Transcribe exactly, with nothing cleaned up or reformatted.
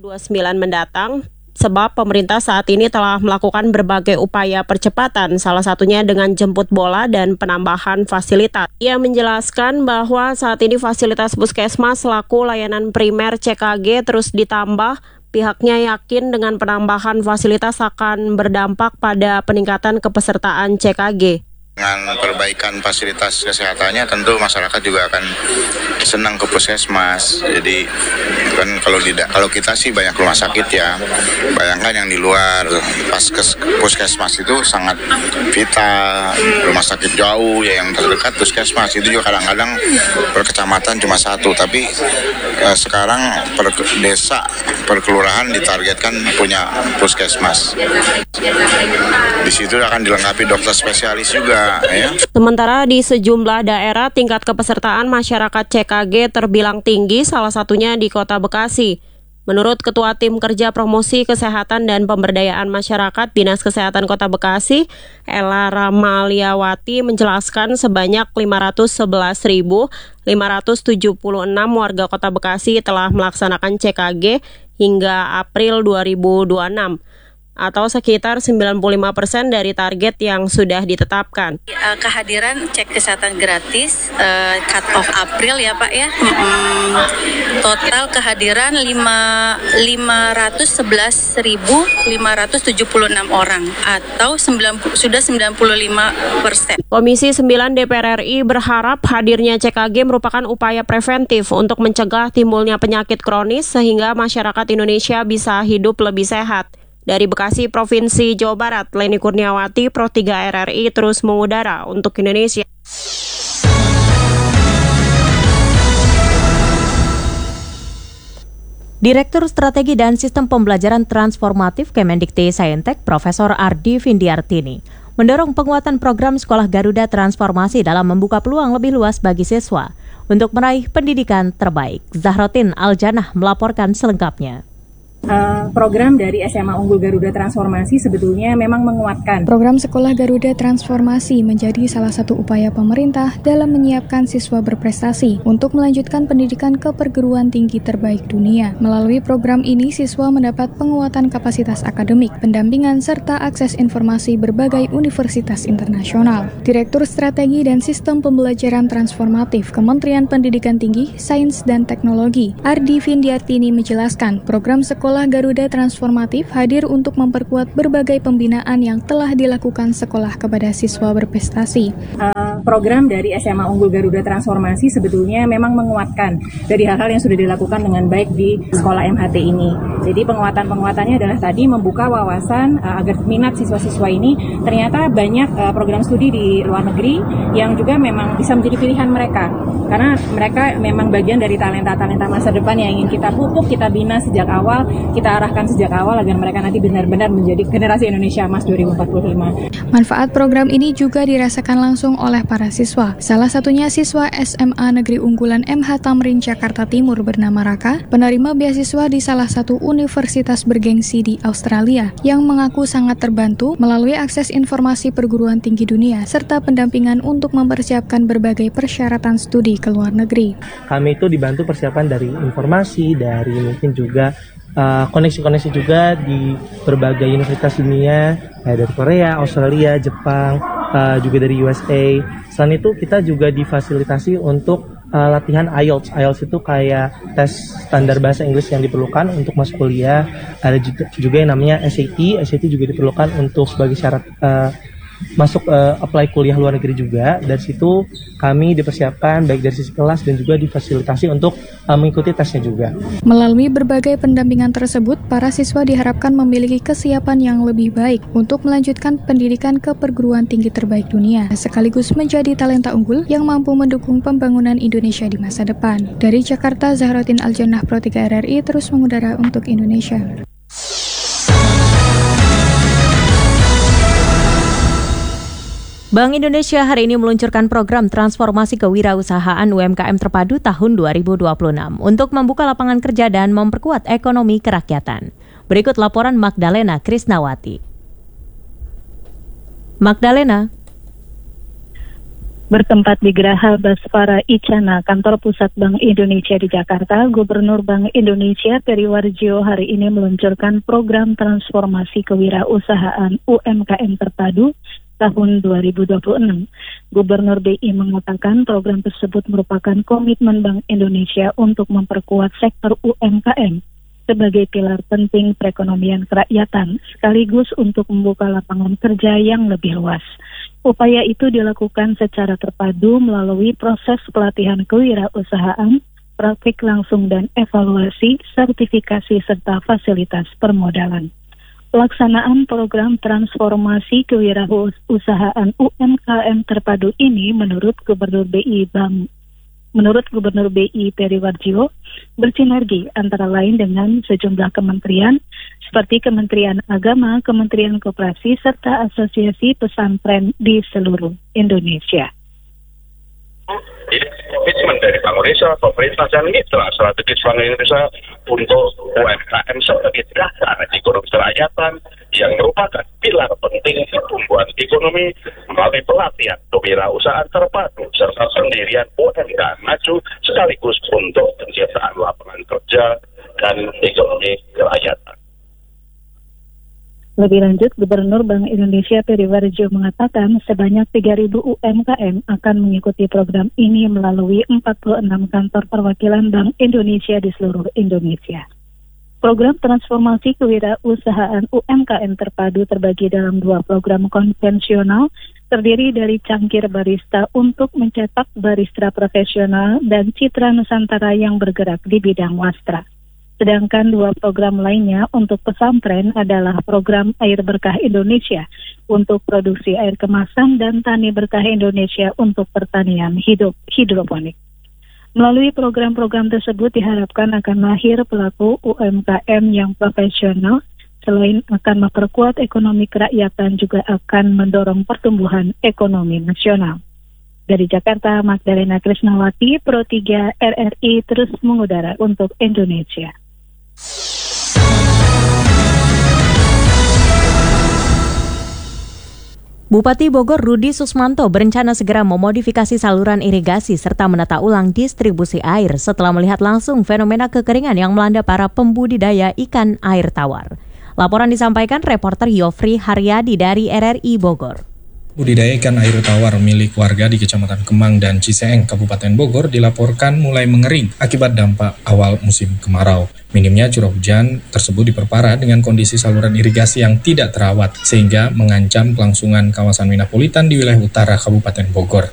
dua puluh sembilan mendatang, sebab pemerintah saat ini telah melakukan berbagai upaya percepatan, salah satunya dengan jemput bola dan penambahan fasilitas. Ia menjelaskan bahwa saat ini fasilitas puskesmas selaku layanan primer C K G terus ditambah. Pihaknya yakin dengan penambahan fasilitas akan berdampak pada peningkatan kepesertaan C K G. Dengan perbaikan fasilitas kesehatannya tentu masyarakat juga akan senang ke puskesmas. Jadi kan kalau tidak kalau kita sih banyak rumah sakit ya. Bayangkan yang di luar pas ke puskesmas itu sangat vital. Rumah sakit jauh ya, yang terdekat puskesmas itu juga kadang-kadang per kecamatan cuma satu, tapi eh, sekarang per desa, per kelurahan ditargetkan punya puskesmas. Di situ akan dilengkapi dokter spesialis juga. Ya. Sementara di sejumlah daerah tingkat kepesertaan masyarakat C K G terbilang tinggi, salah satunya di Kota Bekasi. Menurut Ketua Tim Kerja Promosi Kesehatan dan Pemberdayaan Masyarakat Dinas Kesehatan Kota Bekasi, Ella Ramaliawati menjelaskan sebanyak lima ratus sebelas ribu lima ratus tujuh puluh enam warga Kota Bekasi telah melaksanakan C K G hingga April dua ribu dua puluh enam. Atau sekitar sembilan puluh lima persen dari target yang sudah ditetapkan. Kehadiran cek kesehatan gratis uh, cut off April ya Pak ya. Hmm, total kehadiran lima ratus sebelas ribu lima ratus tujuh puluh enam orang atau sembilan, sudah sembilan puluh lima persen. Komisi sembilan D P R R I berharap hadirnya C K G merupakan upaya preventif untuk mencegah timbulnya penyakit kronis sehingga masyarakat Indonesia bisa hidup lebih sehat. Dari Bekasi, Provinsi Jawa Barat, Leni Kurniawati, Pro tiga R R I terus mengudara untuk Indonesia. Direktur Strategi dan Sistem Pembelajaran Transformatif Kemendikti-Saintek, Profesor Ardi Findiartini, mendorong penguatan program Sekolah Garuda Transformasi dalam membuka peluang lebih luas bagi siswa untuk meraih pendidikan terbaik. Zahrotin Aljanah melaporkan selengkapnya. Uh, program dari S M A Unggul Garuda Transformasi sebetulnya memang menguatkan. Program Sekolah Garuda Transformasi menjadi salah satu upaya pemerintah dalam menyiapkan siswa berprestasi untuk melanjutkan pendidikan ke perguruan tinggi terbaik dunia. Melalui program ini, siswa mendapat penguatan kapasitas akademik, pendampingan, serta akses informasi berbagai universitas internasional. Direktur Strategi dan Sistem Pembelajaran Transformatif Kementerian Pendidikan Tinggi, Sains dan Teknologi, Ardi Findiartini menjelaskan, program Sekolah Garuda Transformatif hadir untuk memperkuat berbagai pembinaan yang telah dilakukan sekolah kepada siswa berprestasi. Uh, program dari S M A Unggul Garuda Transformasi sebetulnya memang menguatkan dari hal-hal yang sudah dilakukan dengan baik di sekolah M H T ini. Jadi penguatan-penguatannya adalah tadi membuka wawasan uh, agar minat siswa-siswa ini ternyata banyak uh, program studi di luar negeri yang juga memang bisa menjadi pilihan mereka. Karena mereka memang bagian dari talenta-talenta masa depan yang ingin kita pupuk, kita bina sejak awal, kita arahkan sejak awal agar mereka nanti benar-benar menjadi generasi Indonesia Emas dua ribu empat puluh lima. Manfaat program ini juga dirasakan langsung oleh para siswa. Salah satunya siswa S M A Negeri Unggulan M H Tamrin Jakarta Timur bernama Raka, penerima beasiswa di salah satu universitas bergengsi di Australia, yang mengaku sangat terbantu melalui akses informasi perguruan tinggi dunia serta pendampingan untuk mempersiapkan berbagai persyaratan studi ke luar negeri. Kami itu dibantu persiapan dari informasi, dari mungkin juga uh, koneksi-koneksi juga di berbagai universitas dunia, kayak dari Korea, Australia, Jepang, uh, juga dari U S A. Selain itu kita juga difasilitasi untuk uh, latihan I E L T S. I E L T S itu kayak tes standar bahasa Inggris yang diperlukan untuk masuk kuliah. Ada juga, juga yang namanya S A T. S A T juga diperlukan untuk sebagai syarat uh, masuk uh, apply kuliah luar negeri juga. Dari situ kami dipersiapkan baik dari sisi kelas dan juga difasilitasi untuk uh, mengikuti tesnya juga. Melalui berbagai pendampingan tersebut, para siswa diharapkan memiliki kesiapan yang lebih baik untuk melanjutkan pendidikan ke perguruan tinggi terbaik dunia, sekaligus menjadi talenta unggul yang mampu mendukung pembangunan Indonesia di masa depan. Dari Jakarta, Zahrotin Aljanah, Pro tiga R R I terus mengudara untuk Indonesia. Bank Indonesia hari ini meluncurkan program transformasi kewirausahaan U M K M terpadu tahun dua ribu dua puluh enam untuk membuka lapangan kerja dan memperkuat ekonomi kerakyatan. Berikut laporan Magdalena Krisnawati. Magdalena. Bertempat di Geraha Baspara Icana, kantor pusat Bank Indonesia di Jakarta, Gubernur Bank Indonesia Peri Warjio hari ini meluncurkan program transformasi kewirausahaan U M K M terpadu tahun dua ribu dua puluh enam. Gubernur B I mengatakan program tersebut merupakan komitmen Bank Indonesia untuk memperkuat sektor U M K M sebagai pilar penting perekonomian kerakyatan, sekaligus untuk membuka lapangan kerja yang lebih luas. Upaya itu dilakukan secara terpadu melalui proses pelatihan kewirausahaan, praktik langsung dan evaluasi, sertifikasi, serta fasilitas permodalan. Pelaksanaan program transformasi kewirausahaan U M K M terpadu ini menurut Gubernur B I Bank Menurut Gubernur B I Peri Warjio, bersinergi antara lain dengan sejumlah kementerian seperti Kementerian Agama, Kementerian Koperasi, serta Asosiasi Pesantren di seluruh Indonesia. Ini komitmen dari Bank Indonesia, pemerintah dan mitra strategis Bank Indonesia untuk U M K M sebagai dasar ekonomi kerakyatan yang merupakan pilar penting pertumbuhan ekonomi melalui pelatihan kewirausahaan terpadu serta pendirian U M K M maju sekaligus untuk penciptaan lapangan kerja dan ekonomi kerakyatan. Lebih lanjut, Gubernur Bank Indonesia Peri Warjio mengatakan sebanyak tiga ribu U M K M akan mengikuti program ini melalui empat puluh enam kantor perwakilan Bank Indonesia di seluruh Indonesia. Program transformasi kewirausahaan U M K M terpadu terbagi dalam dua program konvensional, terdiri dari Cangkir Barista untuk mencetak barista profesional dan Citra Nusantara yang bergerak di bidang wastra. Sedangkan dua program lainnya untuk pesantren adalah program Air Berkah Indonesia untuk produksi air kemasan dan Tani Berkah Indonesia untuk pertanian hidup hidroponik. Melalui program-program tersebut diharapkan akan lahir pelaku U M K M yang profesional, selain akan memperkuat ekonomi kerakyatan juga akan mendorong pertumbuhan ekonomi nasional. Dari Jakarta, Magdalena Krisnawati, Pro tiga R R I terus mengudara untuk Indonesia. Bupati Bogor Rudi Susmanto berencana segera memodifikasi saluran irigasi serta menata ulang distribusi air setelah melihat langsung fenomena kekeringan yang melanda para pembudidaya ikan air tawar. Laporan disampaikan reporter Yofri Haryadi dari R R I Bogor. Budidaya ikan air tawar milik warga di Kecamatan Kemang dan Ciseeng, Kabupaten Bogor dilaporkan mulai mengering akibat dampak awal musim kemarau. Minimnya curah hujan tersebut diperparah dengan kondisi saluran irigasi yang tidak terawat, sehingga mengancam kelangsungan kawasan Minapolitan di wilayah utara Kabupaten Bogor.